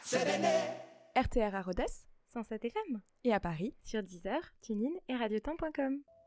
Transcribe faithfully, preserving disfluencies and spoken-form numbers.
R T R à Rodez, cent sept F M. et à Paris, Sur Deezer, TuneIn et radiotemps point com.